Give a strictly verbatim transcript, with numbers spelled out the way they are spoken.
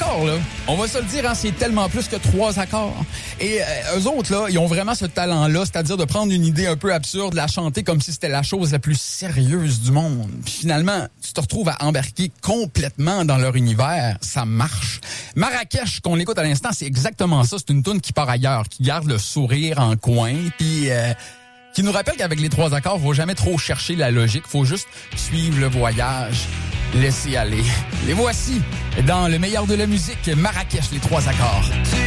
accords, là. On va se le dire, hein, c'est tellement plus que trois accords. Et euh, eux autres, là, ils ont vraiment ce talent-là, c'est-à-dire de prendre une idée un peu absurde, la chanter comme si c'était la chose la plus sérieuse du monde. Puis finalement, tu te retrouves à embarquer complètement dans leur univers. Ça marche. Marrakech, qu'on écoute à l'instant, c'est exactement ça. C'est une toune qui part ailleurs, qui garde le sourire en coin, puis... Euh, qui nous rappelle qu'avec les trois accords, faut jamais trop chercher la logique, faut juste suivre le voyage, laisser aller. Les voici dans le meilleur de la musique, Marrakech, les trois accords.